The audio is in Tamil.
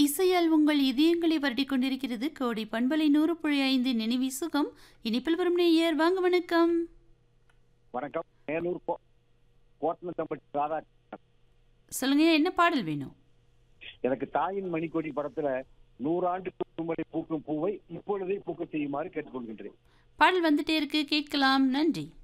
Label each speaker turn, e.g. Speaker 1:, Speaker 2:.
Speaker 1: இசையால் உங்கள் இதயங்களை வருடிக் கொண்டிருக்கிறது கோடி பண்பலை 100.5 நினைவி சுகம். இனிப்பில் வரும் நேயர் வாங்க வணக்கம்.
Speaker 2: வணக்கம். மேலூர் கோட்டனத்தம்பட்டி ராதாகிருஷ்ணன்.
Speaker 1: சொல்லுங்க, என்ன பாடல் வேணும்?
Speaker 2: எனக்கு தாயின் மணிக்கொடி படத்துல 100 ஆண்டுக்கு ஒருமுறை பூக்கும் பூவை இப்பொழுதே பூக்க செய்யுமாறு கேட்டுக்கொள்கின்றேன்.
Speaker 1: பாடல் வந்துட்டே இருக்கு, கேட்கலாம். நன்றி.